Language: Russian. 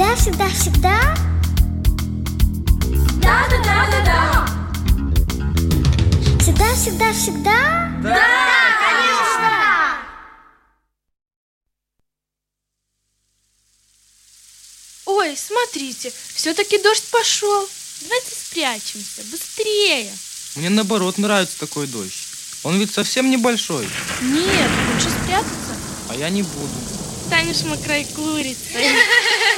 Всегда, всегда, всегда. Да, да, да, да, да. Всегда, всегда, всегда. Да, конечно. Ой, смотрите, все-таки дождь пошел. Давайте спрячемся, быстрее. Мне наоборот нравится такой дождь. Он ведь совсем небольшой. Нет, лучше спрятаться. А я не буду. Станешь мокрой курицей.